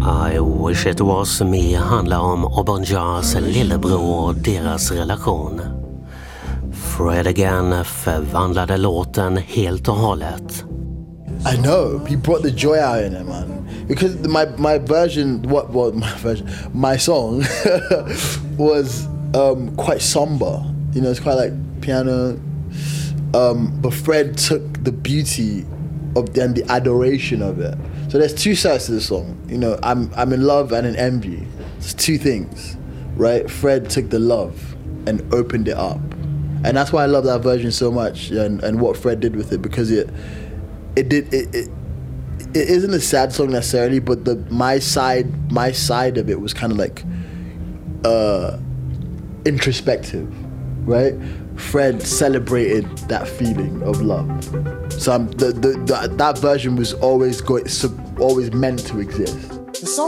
I Wish It Was Me handlar om Auburn Jars lillebror och deras relation. Fred Again förvandlade låten helt och hållet. I know, he brought the joy out in it, man. Because my version, my song was quite somber. You know, it's quite like piano. But Fred took the beauty of and the adoration of it. So there's two sides to the song. You know, I'm in love and in envy. It's two things, right? Fred took the love and opened it up, and that's why I love that version so much, and what Fred did with it, because it isn't a sad song necessarily, but my side of it was kind of like introspective, right? Fred celebrated that feeling of love. So that version was always meant to exist.